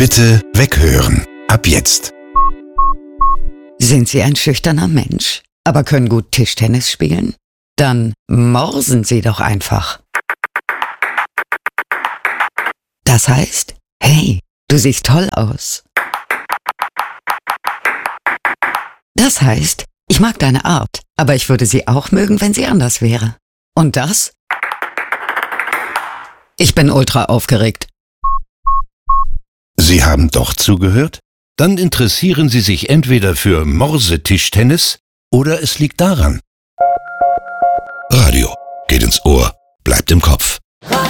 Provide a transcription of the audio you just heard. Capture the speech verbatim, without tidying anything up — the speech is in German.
Bitte weghören. Ab jetzt. Sind Sie ein schüchterner Mensch, aber können gut Tischtennis spielen? Dann morsen Sie doch einfach. Das heißt, hey, du siehst toll aus. Das heißt, ich mag deine Art, aber ich würde sie auch mögen, wenn sie anders wäre. Und das? Ich bin ultra aufgeregt. Sie haben doch zugehört? Dann interessieren Sie sich entweder für Morsetischtennis oder es liegt daran. Radio geht ins Ohr, bleibt im Kopf.